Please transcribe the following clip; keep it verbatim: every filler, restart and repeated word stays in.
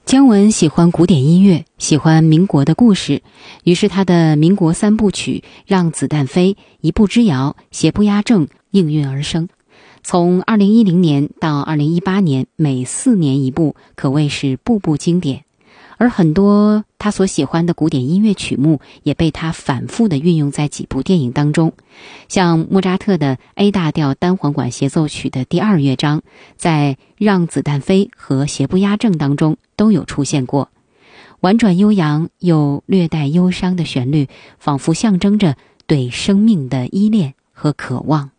姜文喜欢古典音乐，喜欢民国的故事，于是他的民国三部曲《让子弹飞》、《一步之遥》、《邪不压正》应运而生。从二零一零年到二零一八年，每四年一部，可谓是部部经典。而很多他所喜欢的古典音乐曲目也被他反复地运用在几部电影当中，像莫扎特的 A 大调单簧管协奏曲的第二乐章，在《让子弹飞》和《邪不压正》当中都有出现过。婉转悠扬又略带忧伤的旋律，仿佛象征着对生命的依恋和渴望。